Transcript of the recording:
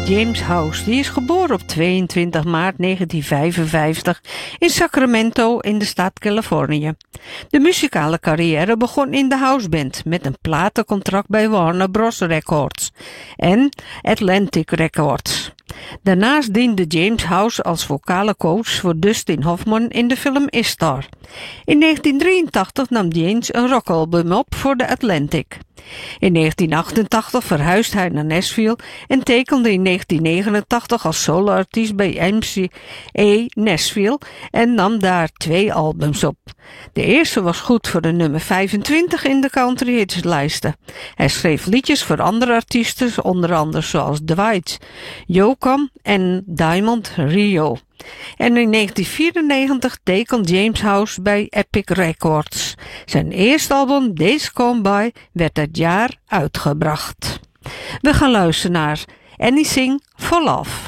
James House. Die is geboren op 22 maart 1955 in Sacramento in de staat Californië. De muzikale carrière begon in de houseband met een platencontract bij Warner Bros. Records en Atlantic Records. Daarnaast diende James House als vocale coach voor Dustin Hoffman in de film Ishtar. In 1983 nam James een rockalbum op voor de Atlantic. In 1988 verhuisde hij naar Nashville en tekende in 1989 als soloartiest bij MCA Nashville en nam daar 2 albums op. De eerste was goed voor de nummer 25 in de country hitslijsten. Hij schreef liedjes voor andere artiesten, onder andere zoals Dwight Yoakam en Diamond Rio. En in 1994 tekende James House bij Epic Records. Zijn eerste album, Days Gone By, werd dat jaar uitgebracht. We gaan luisteren naar Anything for Love.